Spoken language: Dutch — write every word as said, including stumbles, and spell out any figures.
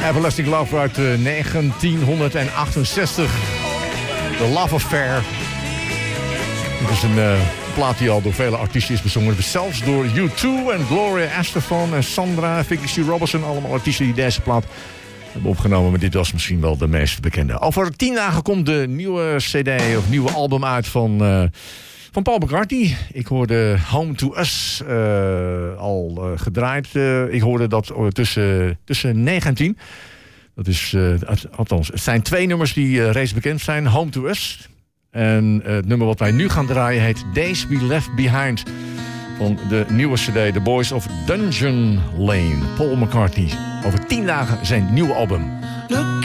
Everlasting Love uit uh, negentienhonderdachtenzestig. The Love Affair. Het is een uh, plaat die al door vele artiesten is bezongen. Zelfs door U twee en Gloria Estefan en Sandra, Vicky C. Robertson. Allemaal artiesten die deze plaat hebben opgenomen. Maar dit was misschien wel de meest bekende. Over tien dagen komt de nieuwe cd of nieuwe album uit van... Uh, Van Paul McCartney. Ik hoorde Home to Us uh, al uh, gedraaid. Uh, ik hoorde dat uh, tussen, tussen negen en tien. Dat is, uh, althans, het zijn twee nummers die uh, reeds bekend zijn. Home to Us. En uh, het nummer wat wij nu gaan draaien heet Days We Left Behind. Van de nieuwe cd The Boys of Dungeon Lane. Paul McCartney. Over tien dagen zijn nieuwe album. Look